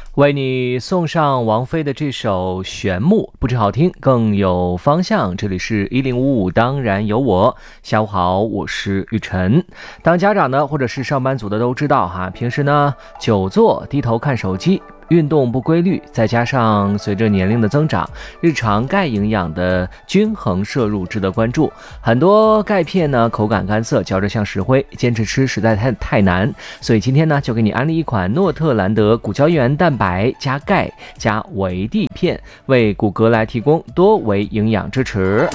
为你送上王菲的这首《旋木》，不止好听，更有方向。这里是1055，当然有我。下午好，我是玉晨。当家长呢，或者是上班族的都知道哈，平时呢久坐低头看手机，运动不规律，再加上随着年龄的增长，日常钙营养的均衡摄入值得关注。很多钙片呢口感干涩，嚼着像石灰，坚持吃实在太难。所以今天呢就给你安利一款诺特兰德骨胶原蛋白加钙加维 D 片，为骨骼来提供多维营养支持。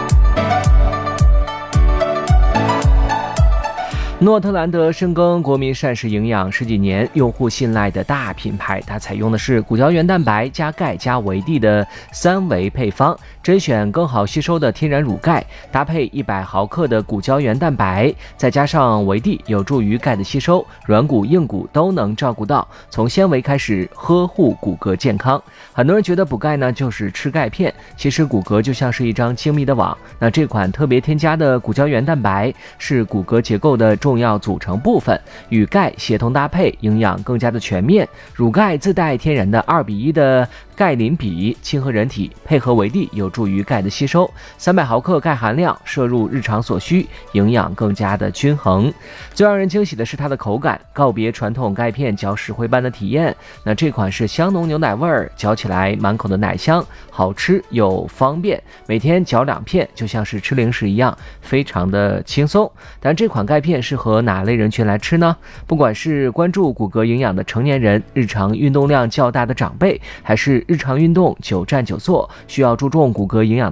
诺特兰德深耕国民膳食营养十几年，用户信赖的大品牌，它采用的是骨胶原蛋白加钙加维 D 的3维配方，甄选更好吸收的天然乳钙，搭配100毫克的骨胶原蛋白，再加上维 D， 有助于钙的吸收，软骨硬骨都能照顾到，从纤维开始呵护骨骼健康。很多人觉得补钙呢就是吃钙片，其实骨骼就像是一张精密的网，那这款特别添加的骨胶原蛋白是骨骼结构的重要组成部分，与钙协同搭配，营养更加的全面。乳钙自带天然的2:1的钙磷比，亲和人体，配合维 D 有助于钙的吸收。300毫克钙含量，摄入日常所需，营养更加的均衡。最让人惊喜的是它的口感，告别传统钙片嚼石灰般的体验。那这款是香浓牛奶味儿，嚼起来满口的奶香，好吃又方便，每天嚼2片，就像是吃零食一样，非常的轻松。但这款钙片适合哪类人群来吃呢？不管是关注骨骼营养的成年人，日常运动量较大的长辈，还是日常运动久站久坐需要注重骨骼营养